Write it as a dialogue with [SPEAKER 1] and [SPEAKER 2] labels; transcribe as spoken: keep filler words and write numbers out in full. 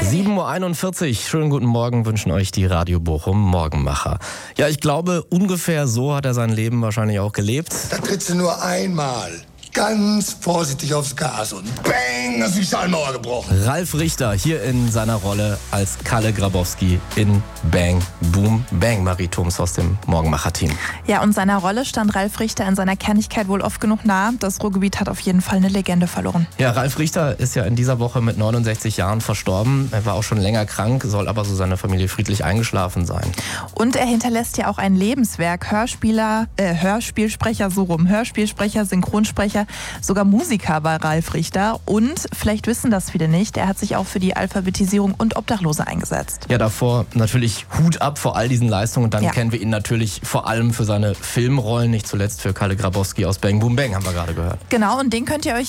[SPEAKER 1] sieben Uhr einundvierzig, schönen guten Morgen wünschen euch die Radio Bochum Morgenmacher. Ja, ich glaube, ungefähr so hat er sein Leben wahrscheinlich auch gelebt.
[SPEAKER 2] Da trittst du nur einmal ganz vorsichtig aufs Gas und bang, ist die Schallmauer gebrochen.
[SPEAKER 1] Ralf Richter hier in seiner Rolle als Kalle Grabowski in Bang Boom Bang. Marie Thoms aus dem Morgenmacher-Team.
[SPEAKER 3] Ja, und seiner Rolle stand Ralf Richter in seiner Kernigkeit wohl oft genug nah. Das Ruhrgebiet hat auf jeden Fall eine Legende verloren.
[SPEAKER 1] Ja, Ralf Richter ist ja in dieser Woche mit neunundsechzig Jahren verstorben. Er war auch schon länger krank, soll aber so seine Familie friedlich eingeschlafen sein.
[SPEAKER 3] Und er hinterlässt ja auch ein Lebenswerk. Hörspieler, äh, Hörspielsprecher, so rum. Hörspielsprecher, Synchronsprecher, sogar Musiker war Ralf Richter. Und vielleicht wissen das viele nicht, er hat sich auch für die Alphabetisierung und Obdachlose eingesetzt.
[SPEAKER 1] Ja, davor natürlich Hut ab vor all diesen Leistungen. Und dann
[SPEAKER 3] Ja.
[SPEAKER 1] kennen wir ihn natürlich vor allem für seine Filmrollen, nicht zuletzt für Kalle Grabowski aus Bang Boom Bang, haben wir gerade gehört.
[SPEAKER 3] Genau, und den könnt ihr euch